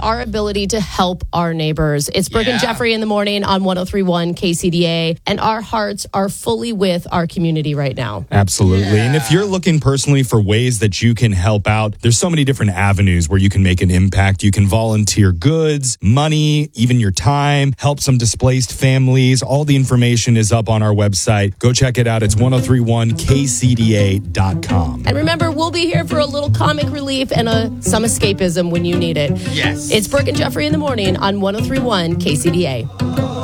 our ability to help our neighbors. It's Brooke and Jeffrey in the morning on 103.1 KCDA, and our hearts are fully with our community right now. Absolutely. And if you're looking personally for ways that you can help out, there's so many different avenues where you can make an impact. You can volunteer goods, money, even your time, help some displaced families. All the information is up on our website. Go check it out. It's 1031kcda.com. And remember, we'll be here for a little comic relief and some escapism when you need it. Yes. It's Brooke and Jeffrey in the morning on 103.1 KCDA.